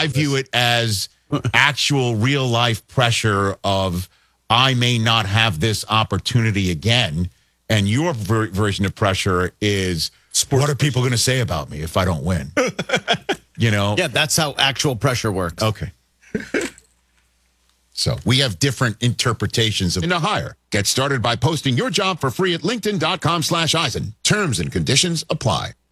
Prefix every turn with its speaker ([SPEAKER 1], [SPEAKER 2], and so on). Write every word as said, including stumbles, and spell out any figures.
[SPEAKER 1] I view it as actual real life pressure of I may not have this opportunity again. And your ver- version of pressure is Sports what are people going to say about me if I don't win? You know?
[SPEAKER 2] Yeah, that's how actual pressure works.
[SPEAKER 1] Okay. So we have different interpretations of in a hire. Get started by posting your job for free at linkedin.com slash Eisen. Terms and conditions apply.